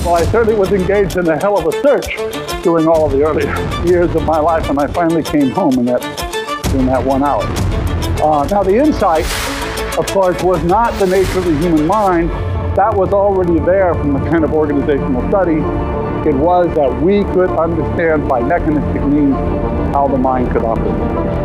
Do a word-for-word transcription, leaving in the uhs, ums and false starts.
Well, I certainly was engaged in a hell of a search during all of the early years of my life, and I finally came home in that, in that one hour. Uh, now, the insight, of course, was not the nature of the human mind. That was already there from the kind of organizational study. It was that we could understand by mechanistic means how the mind could operate.